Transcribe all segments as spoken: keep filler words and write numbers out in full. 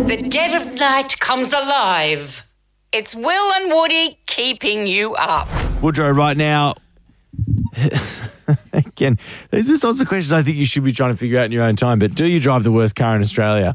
The dead of night comes alive. It's Will and Woody keeping you up. Woodrow, right now, again, there's just lots of questions I think you should be trying to figure out in your own time, but do you drive the worst car in Australia?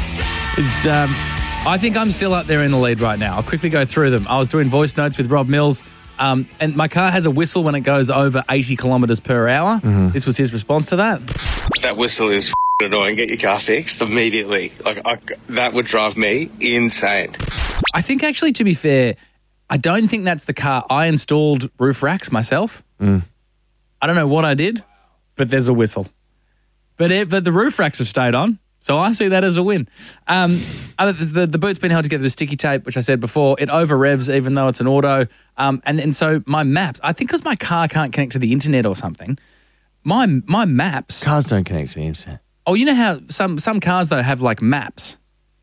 Is, um, I think I'm still up there in the lead right now. I'll quickly go through them. I was doing voice notes with Rob Mills, um, and my car has a whistle when it goes over eighty kilometres per hour. Mm-hmm. This was his response to that. That whistle is f***ing annoying. Get your car fixed immediately. Like I, that would drive me insane. I think actually, to be fair, I don't think that's the car. I installed roof racks myself. Mm. I don't know what I did, but there's a whistle. But it, but the roof racks have stayed on, so I see that as a win. Um, other, the, the boot's been held together with sticky tape, which I said before. It over revs even though it's an auto. Um, and, and so my maps, I think because my car can't connect to the internet or something, my my maps... Cars don't connect to the internet. Oh, you know how some, some cars, though, have like maps,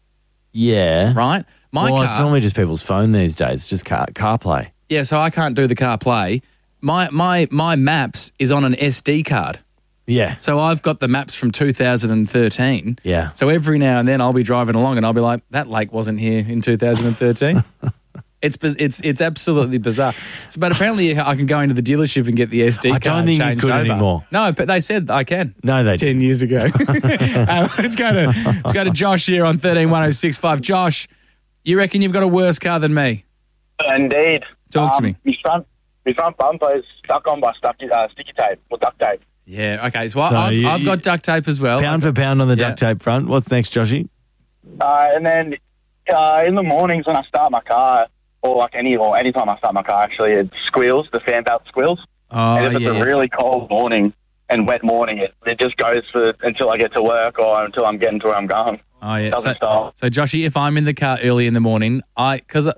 Yeah. right? My well, car... it's normally just people's phone these days. It's just car CarPlay. Yeah, so I can't do the CarPlay. My my my maps is on an S D card. Yeah. So I've got the maps from two thousand thirteen. Yeah. So every now and then I'll be driving along and I'll be like, that lake wasn't here in two thousand thirteen. It's it's it's absolutely bizarre. So, but apparently I can go into the dealership and get the S D I card don't think you changed could over. anymore. No, but they said I can. No, they ten didn't. years ago. uh, let's go to let's go to Josh here on thirteen one oh six five. Josh, you reckon you've got a worse car than me? Indeed. Talk to um, me. My front, my front bumper is stuck on by stucky, uh, sticky tape or duct tape. Yeah. Okay. So, So I've, you- I've got duct tape as well. Pound for pound on the Yeah. duct tape front. What's next, Joshy? Uh, and then uh, in the mornings when I start my car, or like any or any time I start my car, actually, it squeals. The fan belt squeals. Oh, and if it's yeah. a really cold morning and wet morning, it, it just goes for until I get to work or until I'm getting to where I'm going. Oh yeah. Doesn't So, stop. so Joshy, if I'm in the car early in the morning, I because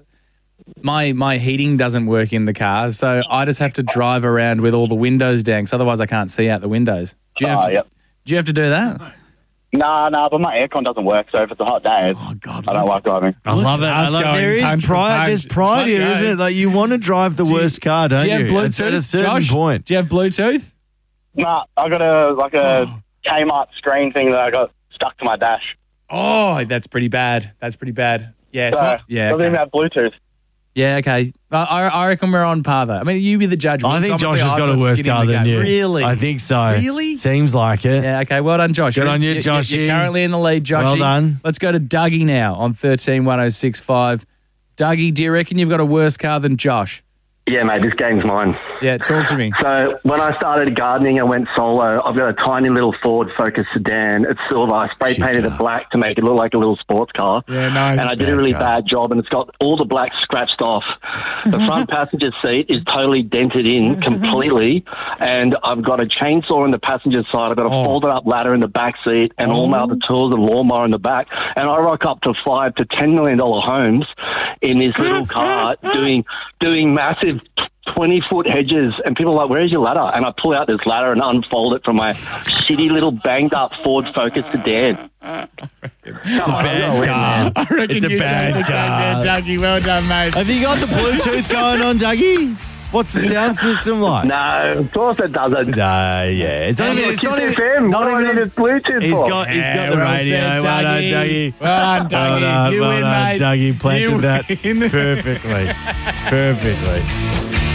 my my heating doesn't work in the car, so I just have to drive around with all the windows down. Because otherwise, I can't see out the windows. Do you have Oh, to, yep. Do you have to do that? Nah, nah, but my aircon doesn't work, so if it's a hot day, it's, Oh God! I don't like driving. I Look love it. at I us love, going there is punch for pride. punch. There's pride here, Okay. isn't it? Like you want to drive the Do you- worst car, don't Do you have It's Bluetooth? at a certain Josh? point. Do you have Bluetooth? Nah, I got a like a Kmart screen thing that I got stuck to my dash. Oh, that's pretty bad. That's pretty bad. Yeah. So, So, yeah. doesn't even Okay. have Bluetooth. Yeah. Okay. I, I I reckon we're on par though. I mean, you be the judge. I think Obviously, Josh has I've got a worse skin in car the than game. you. Really? I think so. Really? Seems like it. Yeah, okay. Well done, Josh. Good on you, You're- Joshy. You're currently in the lead, Joshy. Well done. Let's go to Dougie now on thirteen one oh six five. Dougie, do you reckon you've got a worse car than Josh? Yeah, mate, this game's mine. Yeah, talk to me. So when I started gardening, I went solo. I've got a tiny little Ford Focus sedan. It's silver. I spray Shit painted car. it black to make it look like a little sports car. Yeah, nice. And I did Bad a really car. bad job, and it's got all the black scratched off. The front passenger seat is totally dented in completely, and I've got a chainsaw in the passenger side. I've got a Oh. folded up ladder in the back seat, and all my other tools and lawnmower in the back. And I rock up to five to ten million dollar homes in this little car, doing doing massive twenty foot hedges, and people are like, where's your ladder? And I pull out this ladder and unfold it from my shitty little banged up Ford Focus sedan. It's a bad car. I reckon It's a you bad take the cake there, car. Dougie. Well done, mate. Have you got the Bluetooth going on, Dougie? What's the sound system like? No, of course it doesn't. No, yeah. It's not even. It's not even. F M. Not What do I even need a Bluetooth He's for? got. He's Yeah, got the well radio. said, Well done, Dougie. Dougie. Well done, Dougie. Well done, You well win, done, mate. Dougie planted You that win. perfectly. Perfectly.